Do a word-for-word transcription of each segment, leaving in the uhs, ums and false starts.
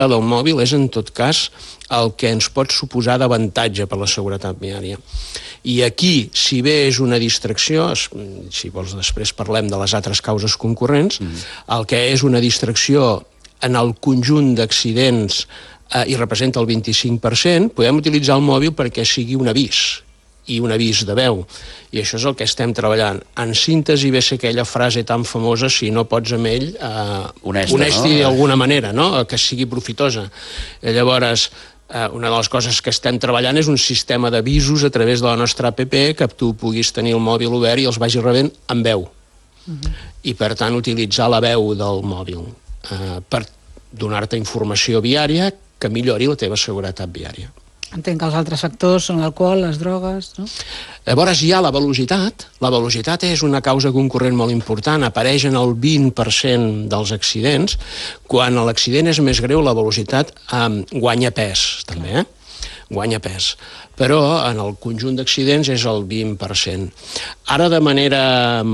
del mòbil és, en tot cas, el que ens pot suposar d'avantatge per la seguretat viària. I aquí, si bé és una distracció, si vols després parlem de les altres causes concurrents, mm. el que és una distracció en el conjunt d'accidents eh, i representa el vint-i-cinc per cent, podem utilitzar el mòbil perquè sigui un avís, i un avís de veu. I això és el que estem treballant. En síntesi ve ser aquella frase tan famosa, si no pots amb ell, eh, honesta, honesti no? d'alguna manera, no? Que sigui profitosa. I llavors, eh, una de les coses que estem treballant és un sistema d'avisos a través de la nostra app que tu puguis tenir el mòbil obert i els vagis rebent amb veu. Uh-huh. I, per tant, utilitzar la veu del mòbil eh, per donar-te informació viària que millori la teva seguretat viària. Entenc que els altres factors són l'alcohol, les drogues, no? Llavors hi ha la velocitat. La velocitat és una causa concurrent molt important, apareix en el vint per cent dels accidents. Quan l'accident és més greu, la velocitat eh, guanya pes, també, eh? Guanya pes. Però en el conjunt d'accidents és el vint per cent. Ara, de manera...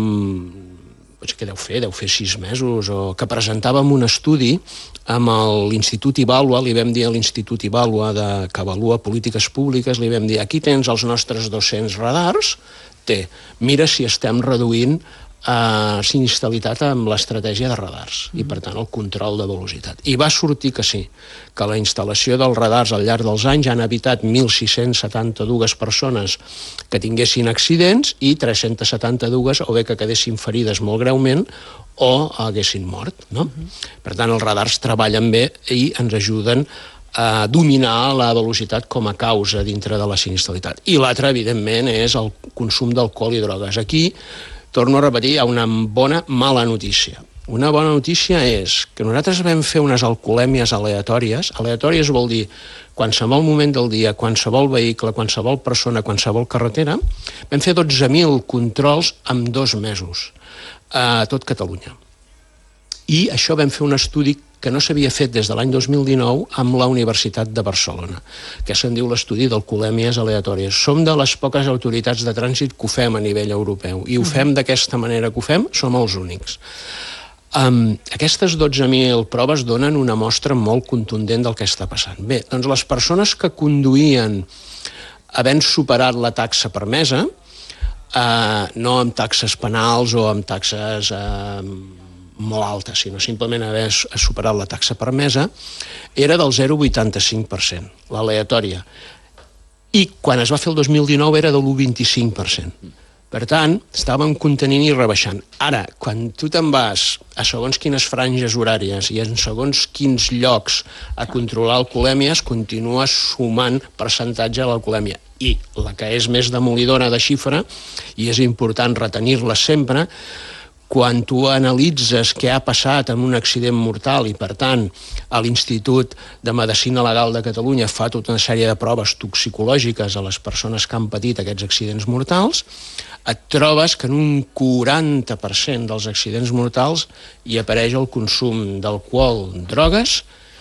què deu fer? Deu fer sis mesos, o que presentàvem un estudi amb l'Institut Ivalua, li vam dir a l'Institut Ivalua de, que avalua polítiques públiques, li vam dir, aquí tens els nostres dos-cents radars, té, mira si estem reduint eh, sinistralitat amb l'estratègia de radars, mm. i per tant el control de velocitat. I va sortir que sí, que la instal·lació dels radars al llarg dels anys han evitat mil sis-cents setanta-dues persones que tinguessin accidents i tres-cents setanta-dues o bé que quedessin ferides molt greument o haguessin mort, no? Mm-hmm. Per tant, els radars treballen bé i ens ajuden a dominar la velocitat com a causa dintre de la sinistralitat. I l'altre, evidentment, és el consum d'alcohol i drogues. Aquí, torno a repetir, hi ha una bona mala notícia. Una bona notícia és que nosaltres vam fer unes alcoholèmies aleatòries. Aleatòries vol dir qualsevol moment del dia, qualsevol vehicle, qualsevol persona, qualsevol carretera. Vam fer dotze mil controls en dos mesos a tot Catalunya. I això vam fer un estudi que no s'havia fet des de l'any dos mil dinou amb la Universitat de Barcelona, que se'n diu l'estudi d'alcoholèmies aleatòries. Som de les poques autoritats de trànsit que ho fem a nivell europeu, i ho fem d'aquesta manera que ho fem, som els únics. Um, aquestes dotze mil proves donen una mostra molt contundent del que està passant. Bé, doncs les persones que conduïen havent superat la taxa permesa, uh, no amb taxes penals o amb taxes uh, molt altes, sinó simplement haver superat la taxa permesa, era del zero coma vuitanta-cinc per cent, l'aleatòria. I quan es va fer el dos mil dinou era de l'u coma vint-i-cinc per cent. Per tant, estàvem contenint i rebaixant. Ara, quan tu te'n vas a segons quines franges horàries i en segons quins llocs a controlar alcoholèmies, continues sumant percentatge a l'alcoholèmia. I la que és més demolidora de xifra, i és important retenir-la sempre, quan tu analitzes què ha passat en un accident mortal i, per tant, a l'Institut de Medicina Legal de Catalunya fa tota una sèrie de proves toxicològiques a les persones que han patit aquests accidents mortals, et trobes que en un quaranta per cent dels accidents mortals hi apareix el consum d'alcohol, drogues,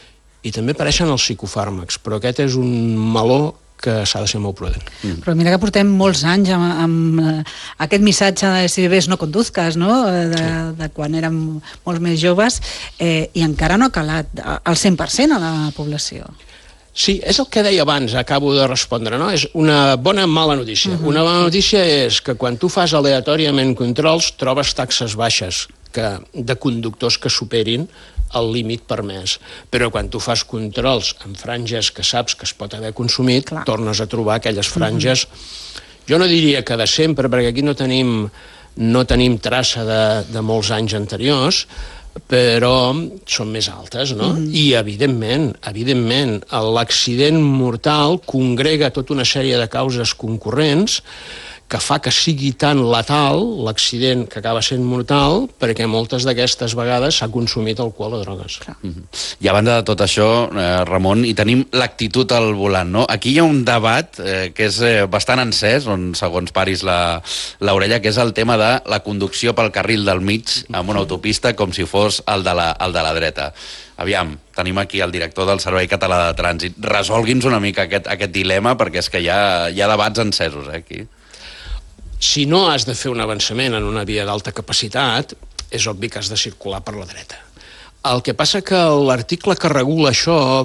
i també apareixen els psicofàrmacs, però aquest és un meló que s'ha de ser molt prudent. Mm. Però mira que portem molts anys amb, amb aquest missatge de si bebés no conduzcas, no? De, sí. de quan érem molts més joves, eh, i encara no ha calat al cent per cent a la població. Sí, és el que deia abans, acabo de respondre, no? És una bona mala notícia. Uh-huh. Una bona notícia és que quan tu fas aleatòriament controls trobes taxes baixes que, de conductors que superin el límit permès. Però quan tu fas controls en franges que saps que es pot haver consumit, clar, tornes a trobar aquelles franges... Uh-huh. Jo no diria que de sempre, perquè aquí no tenim, no tenim traça de, de molts anys anteriors, però són més altes, no? Mm. I, evidentment, evidentment, l'accident mortal congrega tota una sèrie de causes concurrents que fa que sigui tan letal l'accident que acaba sent mortal, perquè moltes d'aquestes vegades s'ha consumit alcohol o drogues. Mm-hmm. I a banda de tot això, eh, Ramon, hi tenim l'actitud al volant, no? Aquí hi ha un debat eh, que és eh, bastant encès, on segons paris l'orella, que és el tema de la conducció pel carril del mig amb una autopista com si fos el de la, el de la dreta. Aviam, tenim aquí el director del Servei Català de Trànsit. Resolgui'ns una mica aquest, aquest dilema, perquè és que hi ha, hi ha debats encesos eh, aquí. Si no has de fer un avançament en una via d'alta capacitat, és obvi que has de circular per la dreta. El que passa que l'article que regula això